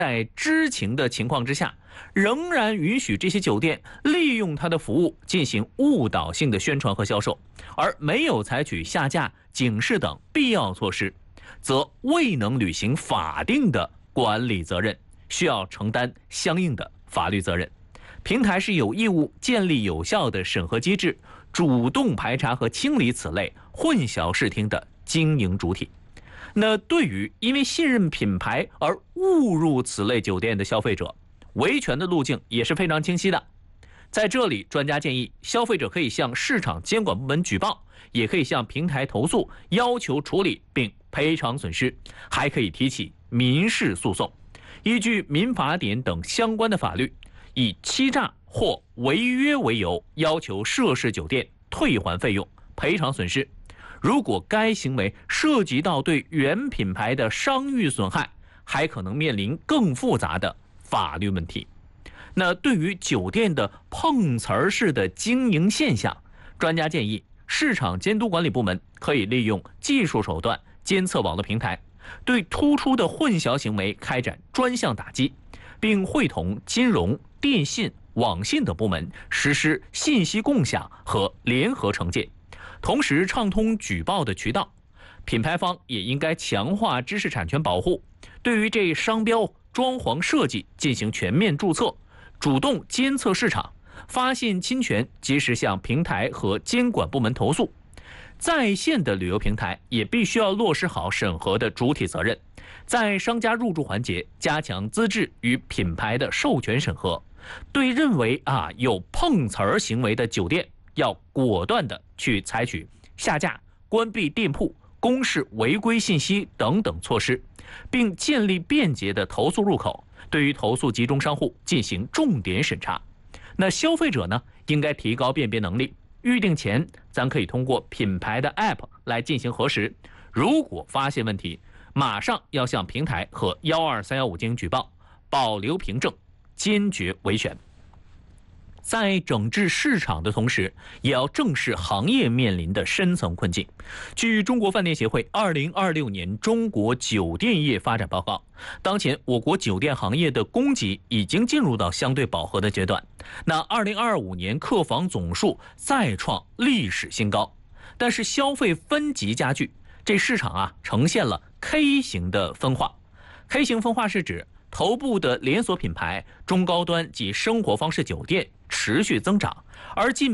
在知情的情况之下，仍然允许这些酒店利用它的服务进行误导性的宣传和销售，而没有采取下架、警示等必要措施，则未能履行法定的管理责任，需要承担相应的法律责任。平台是有义务建立有效的审核机制，主动排查和清理此类混淆视听的经营主体。那对于因为信任品牌而误入此类酒店的消费者，维权的路径也是非常清晰的。在这里，专家建议消费者可以向市场监管部门举报，也可以向平台投诉，要求处理并赔偿损失，还可以提起民事诉讼，依据民法典等相关的法律，以欺诈或违约为由，要求涉事酒店退还费用、赔偿损失。如果该行为涉及到对原品牌的商誉损害，还可能面临更复杂的法律问题。那对于酒店的碰瓷儿式的经营现象，专家建议市场监督管理部门可以利用技术手段监测网络平台，对突出的混淆行为开展专项打击，并会同金融、电信、网信等部门实施信息共享和联合惩戒，同时畅通举报的渠道。品牌方也应该强化知识产权保护，对于这商标、装潢设计进行全面注册，主动监测市场，发现侵权及时向平台和监管部门投诉。在线的旅游平台也必须要落实好审核的主体责任，在商家入驻环节加强资质与品牌的授权审核，对认为有碰瓷儿行为的酒店，要果断的去采取下架、关闭店铺、公示违规信息等等措施，并建立便捷的投诉入口，对于投诉集中商户进行重点审查。那消费者呢，应该提高辨别能力，预定前咱可以通过品牌的 App 来进行核实，如果发现问题，马上要向平台和12315进行举报，保留凭证，坚决维权。在整治市场的同时，也要正视行业面临的深层困境。据中国饭店协会2026年中国酒店业发展报告，当前我国酒店行业的供给已经进入到相对饱和的阶段。那2025年客房总数再创历史新高，但是消费分级加剧，这市场呈现了 K 型的分化。K 型分化是指头部的连锁品牌、中高端及生活方式酒店持续增长，而近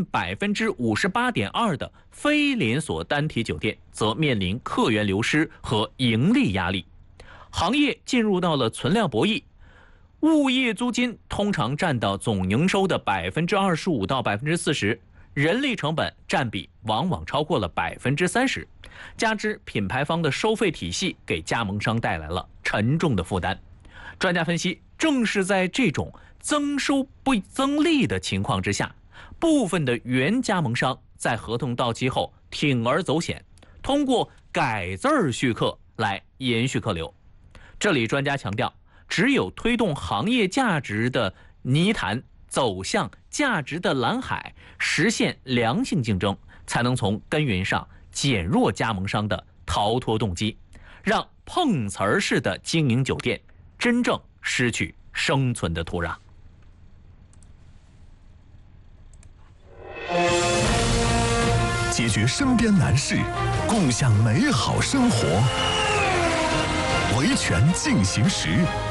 58.2%的非连锁单体酒店则面临客源流失和盈利压力。行业进入到了存量博弈，物业租金通常占到总营收的25%到40%，人力成本占比往往超过了30%，加之品牌方的收费体系给加盟商带来了沉重的负担。专家分析，正是在这种增收不增利的情况之下，部分的原加盟商在合同到期后铤而走险，通过改字续客来延续客流。这里专家强调，只有推动行业价值的泥潭走向价值的蓝海，实现良性竞争，才能从根源上减弱加盟商的逃脱动机，让碰瓷儿式的经营酒店真正失去生存的土壤。 解决身边难事，共享美好生活。维权进行时。